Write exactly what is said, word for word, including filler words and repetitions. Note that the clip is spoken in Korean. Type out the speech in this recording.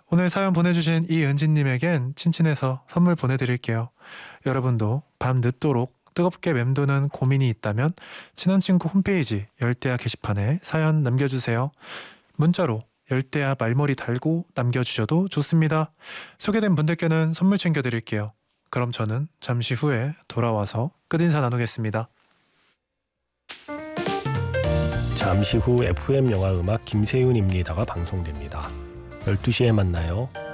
오늘 사연 보내주신 이은진님에겐 친친해서 선물 보내드릴게요. 여러분도 밤 늦도록 뜨겁게 맴도는 고민이 있다면 친한친구 홈페이지 열대야 게시판에 사연 남겨주세요. 문자로 열대야 말머리 달고 남겨주셔도 좋습니다. 소개된 분들께는 선물 챙겨드릴게요. 그럼 저는 잠시 후에 돌아와서 끝인사 나누겠습니다. 잠시 후 에프엠 영화 음악 김세윤입니다가 방송됩니다. 열두 시에 만나요.